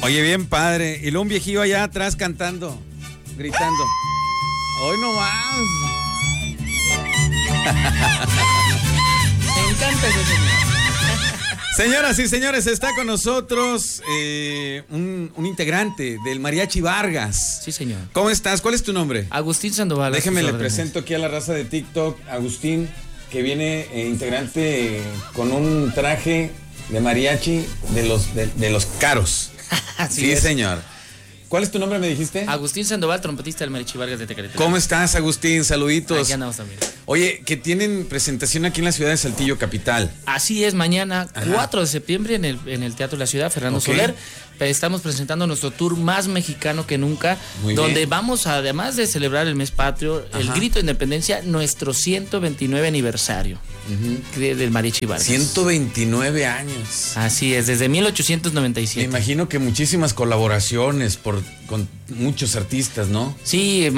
Oye, bien padre. Y luego un viejillo allá atrás cantando, gritando. ¡Hoy no más! Me encanta ese señor. Señoras y señores, está con nosotros un integrante del Mariachi Vargas. Sí, señor. ¿Cómo estás? ¿Cuál es tu nombre? Agustín Sandoval. Déjeme le presento aquí a la raza de TikTok, Agustín, que viene integrante con un traje de mariachi de los caros. Así sí, es. señor. ¿Cuál es tu nombre, me dijiste? Agustín Sandoval, trompetista del Mariachi Vargas de Tecate. ¿Cómo estás, Agustín? Saluditos. Aquí andamos también. Oye, que tienen presentación aquí en la ciudad de Saltillo, capital. Así es, mañana, Ajá. 4 de septiembre, en el Teatro de la Ciudad, Fernando Ok. Soler. Estamos presentando nuestro tour más mexicano que nunca, Muy donde bien. vamos, además de celebrar el mes patrio, el Ajá. grito de independencia, nuestro 129 aniversario del Mariachi Vargas. 129 años. Así es, desde Me 1897. imagino que muchísimas colaboraciones con muchos artistas, ¿no? Sí,